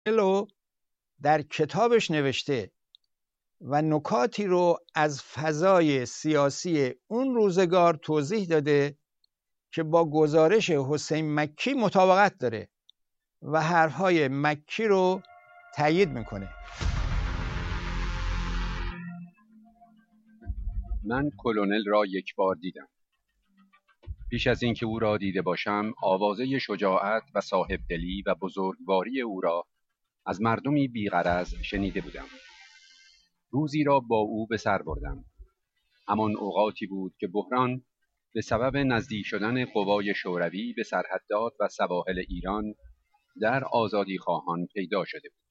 کورنلو در کتابش نوشته و نکاتی رو از فضای سیاسی اون روزگار توضیح داده که با گزارش حسین مکی مطابقت داره و حرفهای مکی رو تایید میکنه. من کلونل را یک بار دیدم. پیش از اینکه او را دیده باشم، آوازه شجاعت و صاحبدلی و بزرگواری او را از مردمی بی‌غرض شنیده بودم. روزی را با او به سر بردم. همان اوقاتی بود که بحران به سبب نزدیک شدن قوای شوروی به سرحدات و سواحل ایران در آزادیخواهان پیدا شده بود.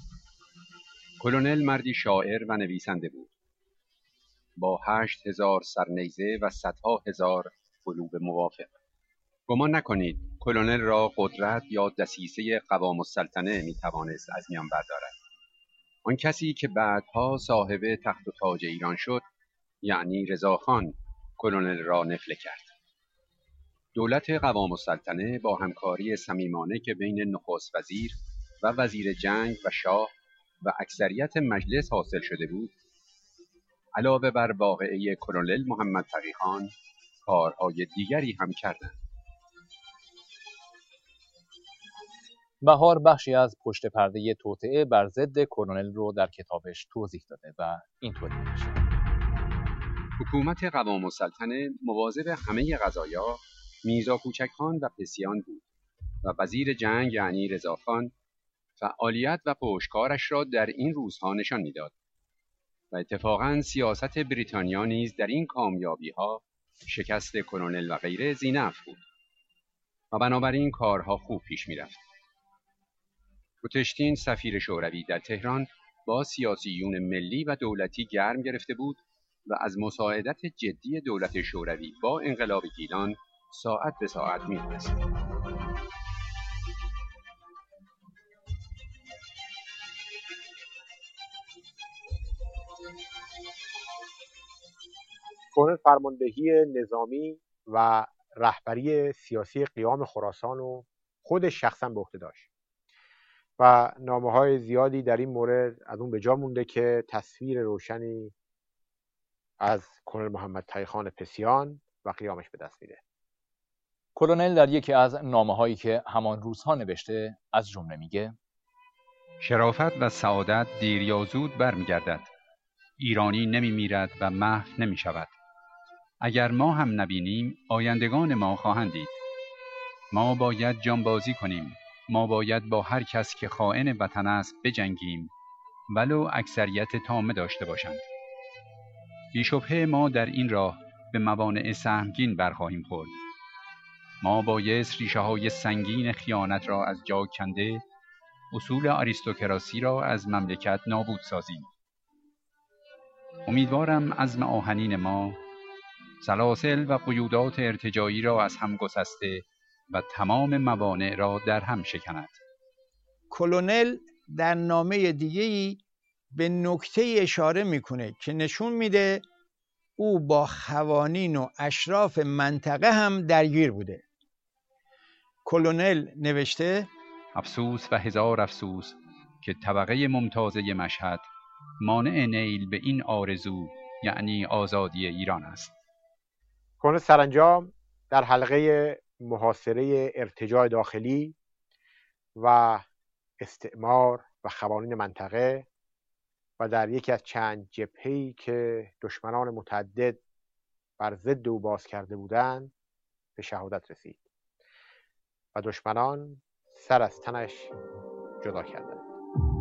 کلونل مردی شاعر و نویسنده بود، با 8000 سرنیزه و صدها هزار قلوب موافق. گمان نکنید کلونل را قدرت یا دسیسه قوام السلطنه میتوانست از میان بردارد. آن کسی که بعدها صاحب تخت و تاج ایران شد، یعنی رضاخان، کلونل را نفله کرد. دولت قوام السلطنه با همکاری صمیمانه که بین نخست وزیر و وزیر جنگ و شاه و اکثریت مجلس حاصل شده بود، علاوه بر واقعه کلونل محمد تقی‌خان، کارهای دیگری هم کردند. بهار بخشی از پشت پرده توطئه بر ضد کلونل رو در کتابش توضیح داده و اینطوری میشه: حکومت قوام السلطنه مواظب همه قضایا میرزا کوچکخان و پسیان بود و وزیر جنگ یعنی رضاخان فعالیت و پشتکارش را در این روزها نشان میداد و اتفاقاً سیاست بریتانیا نیز در این کامیابی‌ها شکست کلونل و غیره زینف بود و بنابراین کارها خوب پیش می‌رفت. روتشتین سفیر شوروی در تهران با سیاسیون ملی و دولتی گرم گرفته بود و از مساعدت جدی دولت شوروی با انقلاب گیلان ساعت به ساعت می‌دانست. کلونل فرماندهی نظامی و رهبری سیاسی قیام خراسان رو خودش شخصا به عهده داشت و نامه‌های زیادی در این مورد از اون به جا مونده که تصویر روشنی از کلونل محمد تقی‌خان پسیان و قیامش به دست میده. کلونل در یکی از نامه‌هایی که همان روزها نوشته از جمله میگه: شرافت و سعادت دیر یا زود برمیگردد. ایرانی نمیمیرد و محو نمیشود. اگر ما هم نبینیم، آیندگان ما خواهند دید. ما باید جانبازی کنیم. ما باید با هر کس که خائن وطن است بجنگیم، ولو اکثریت تامه داشته باشند. بیشبهه ما در این راه به موانع سهمگین برخواهیم خورد. ما بایست ریشه های سنگین خیانت را از جا کنده، اصول آریستوکراسی را از مملکت نابود سازیم. امیدوارم عزم آهنین ما سلاسل و قیودات ارتجاعی را از هم گسسته و تمام موانع را در هم شکند. کلونل در نامه دیگه‌ای به نکته اشاره میکنه که نشون میده او با قوانین و اشراف منطقه هم درگیر بوده. کلونل نوشته: افسوس و هزار افسوس که طبقه ممتازه مشهد مانع نیل به این آرزو، یعنی آزادی ایران است. کلونل سرانجام در حلقه محاصره ارتجاع داخلی و استعمار و قوانین منطقه و در یکی از چند جبهه‌ای که دشمنان متعدد بر ضد او باز کرده بودند به شهادت رسید و دشمنان سر از تنش جدا کردند.